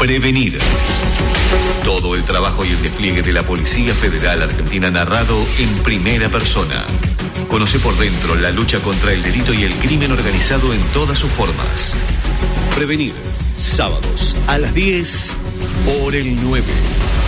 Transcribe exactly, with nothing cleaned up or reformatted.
Prevenir. Todo el trabajo y el despliegue de la Policía Federal Argentina narrado en primera persona. Conoce por dentro la lucha contra el delito y el crimen organizado en todas sus formas. Prevenir. Sábados a las diez por el nueve.